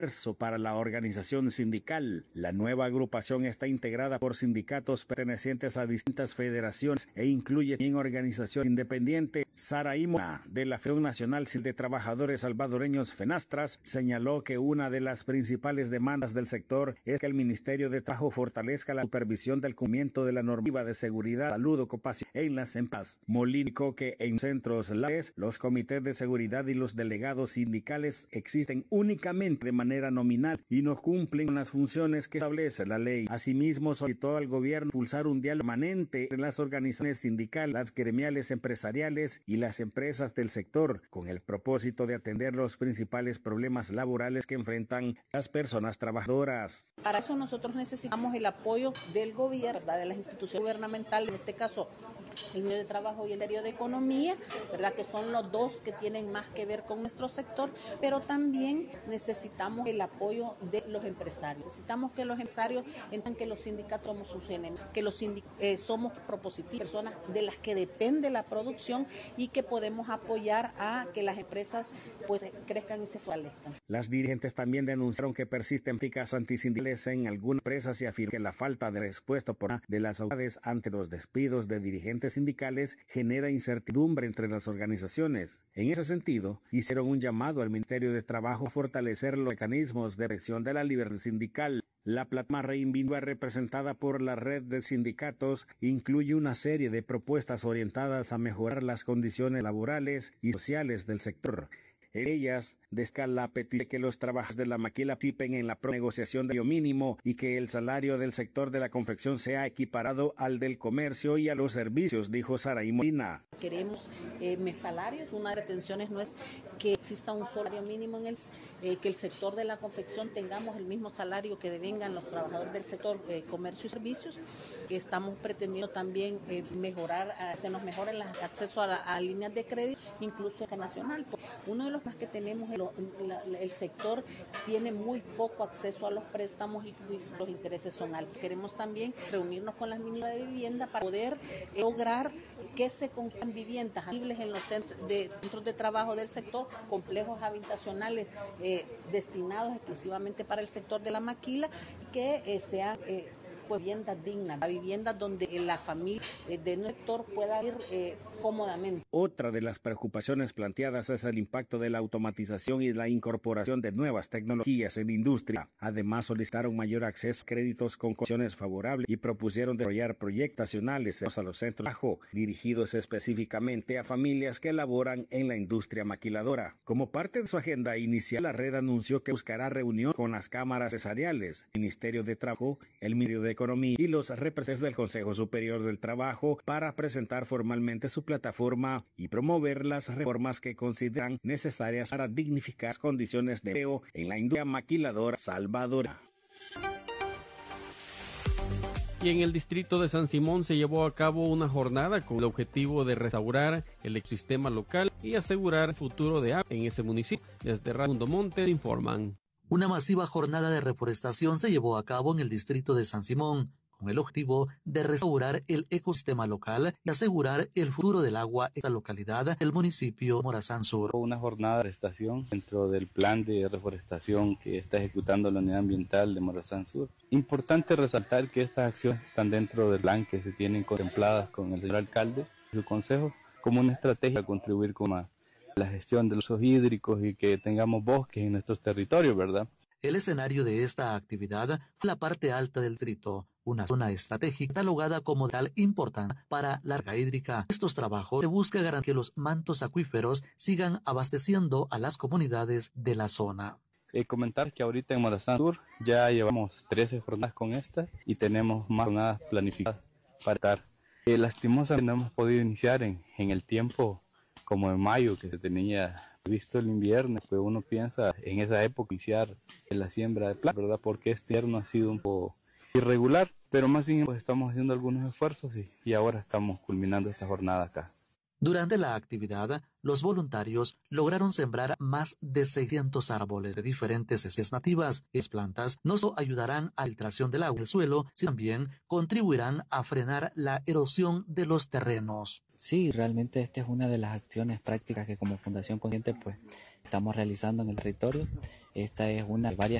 para la organización sindical. La nueva agrupación está integrada por sindicatos pertenecientes a distintas federaciones e incluye en organización independiente. Saraí Mona, de la Federación Nacional de Trabajadores Salvadoreños FENASTRAS, señaló que una de las principales demandas del sector es que el Ministerio de Trabajo fortalezca la supervisión del cumplimiento de la normativa de seguridad, salud, ocupación en las empresas. Molínico que en centros laborales, los comités de seguridad y los delegados sindicales existen únicamente de manera nominal y no cumplen con las funciones que establece la ley. Asimismo, solicitó al gobierno impulsar un diálogo permanente entre las organizaciones sindicales, las gremiales empresariales y las empresas del sector, con el propósito de atender los principales problemas laborales que enfrentan las personas trabajadoras. Para eso nosotros necesitamos el apoyo del gobierno, ¿verdad?, de las instituciones gubernamentales, en este caso el Ministerio de Trabajo y el Ministerio de Economía, ¿verdad?, que son los dos que tienen más que ver con nuestro sector, pero también necesitamos el apoyo de los empresarios. Necesitamos que los empresarios entiendan que los sindicatos somos sus enemigos, que somos propositivos, personas de las que depende la producción y que podemos apoyar a que las empresas pues crezcan y se fortalezcan. Las dirigentes también denunciaron que persisten picas antisindicales en algunas empresas y afirman que la falta de respuesta por parte de las autoridades ante los despidos de dirigentes sindicales genera incertidumbre entre las organizaciones. En ese sentido, hicieron un llamado al Ministerio de Trabajo a fortalecer los mecanismos de presión de la libertad sindical. La plataforma Reinvindiva, representada por la red de sindicatos, incluye una serie de propuestas orientadas a mejorar las condiciones laborales y sociales del sector. En ellas, destaca la petición de que los trabajadores de la maquila participen en la negociación de salario mínimo y que el salario del sector de la confección sea equiparado al del comercio y a los servicios, dijo Saraí Molina. Queremos salarios. Una de las pretensiones no es que exista un salario mínimo que el sector de la confección tengamos el mismo salario que devengan los trabajadores del sector comercio y servicios. Estamos pretendiendo también se nos mejore el acceso a líneas de crédito, incluso internacional. Uno de los más que tenemos, el sector tiene muy poco acceso a los préstamos y los intereses son altos. Queremos también reunirnos con las ministras de vivienda para poder lograr que se construyan viviendas accesibles en los centros de trabajo del sector, complejos habitacionales destinados exclusivamente para el sector de la maquila, que sean viviendas dignas, viviendas donde la familia de nuestro sector pueda ir cómodamente. Otra de las preocupaciones planteadas es el impacto de la automatización y la incorporación de nuevas tecnologías en la industria. Además, solicitaron mayor acceso a créditos con condiciones favorables y propusieron desarrollar proyectos nacionales a los centros de trabajo dirigidos específicamente a familias que laboran en la industria maquiladora. Como parte de su agenda inicial, la red anunció que buscará reunión con las cámaras empresariales, el Ministerio de Trabajo, el Ministerio de Economía y los representantes del Consejo Superior del Trabajo para presentar formalmente su plataforma y promover las reformas que consideran necesarias para dignificar las condiciones de empleo en la industria maquiladora salvadoreña. Y en el distrito de San Simón se llevó a cabo una jornada con el objetivo de restaurar el ecosistema local y asegurar el futuro de agua en ese municipio. Desde Raimundo Montes informan. Una masiva jornada de reforestación se llevó a cabo en el distrito de San Simón, con el objetivo de restaurar el ecosistema local y asegurar el futuro del agua en esta localidad del municipio Morazán Sur. Una jornada de reforestación dentro del plan de reforestación que está ejecutando la Unidad Ambiental de Morazán Sur. Importante resaltar que estas acciones están dentro del plan que se tienen contempladas con el señor alcalde y su consejo como una estrategia para contribuir con la gestión de los usos hídricos y que tengamos bosques en nuestros territorios, ¿verdad? El escenario de esta actividad fue la parte alta del distrito, una zona estratégica catalogada como de tal importancia para la carga hídrica. Estos trabajos se busca garantizar que los mantos acuíferos sigan abasteciendo a las comunidades de la zona. Comentar que ahorita en Morazán Sur ya llevamos 13 jornadas con esta y tenemos más jornadas planificadas para estar. Lastimosamente no hemos podido iniciar en el tiempo como en mayo que se tenía visto el invierno, pues uno piensa en esa época iniciar la siembra de plantas, ¿verdad? Porque este invierno ha sido un poco irregular, pero más bien pues estamos haciendo algunos esfuerzos y ahora estamos culminando esta jornada acá. Durante la actividad, los voluntarios lograron sembrar más de 600 árboles de diferentes especies nativas. Estas plantas no solo ayudarán a la filtración del agua del suelo, sino también contribuirán a frenar la erosión de los terrenos. Sí, realmente esta es una de las acciones prácticas que como Fundación Consciente pues estamos realizando en el territorio. Esta es una de varias